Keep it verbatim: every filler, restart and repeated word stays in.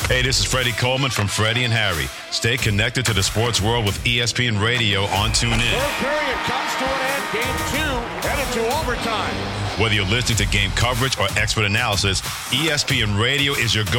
Hey, this is Freddie Coleman from Freddie and Harry. Stay connected to the sports world with E S P N Radio on TuneIn. Third period comes to an end. Game two headed to overtime. Whether you're listening to game coverage or expert analysis, E S P N Radio is your go